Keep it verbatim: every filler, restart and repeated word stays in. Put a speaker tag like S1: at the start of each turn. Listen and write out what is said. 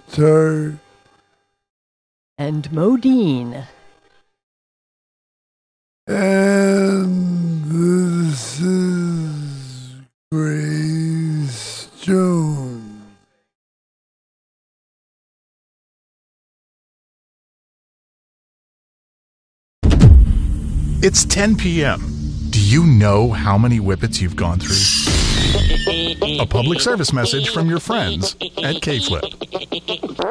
S1: Sir.
S2: And Modine.
S1: And this is Grace Jones.
S3: It's ten p.m. Do you know how many Whippets you've gone through? A public service message from your friends at K-Flip.